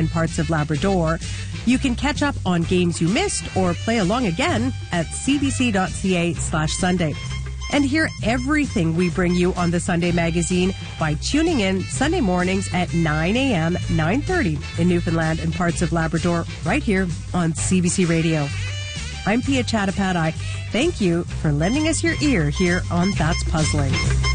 and parts of Labrador. You can catch up on games you missed or play along again at cbc.ca/Sunday. And hear everything we bring you on the Sunday Magazine by tuning in Sunday mornings at 9 a.m., 9:30 in Newfoundland and parts of Labrador, right here on CBC Radio. I'm Pia Chattopadhyay. Thank you for lending us your ear here on That's Puzzling.